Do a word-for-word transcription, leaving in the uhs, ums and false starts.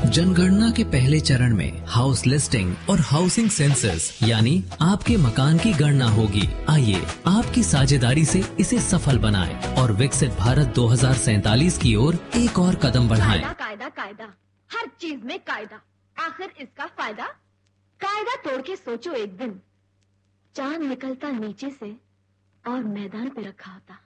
जनगणना के पहले चरण में हाउस लिस्टिंग और हाउसिंग सेंसस यानी आपके मकान की गणना होगी। आइए आपकी साझेदारी से इसे सफल बनाएं और विकसित भारत दो हज़ार सैतालीस की ओर एक और कदम बढ़ाएं। कायदा कायदा कायदा, हर चीज में कायदा। आखिर इसका फायदा? कायदा तोड़ के सोचो, एक दिन चांद निकलता नीचे से और मैदान पे रखा होता।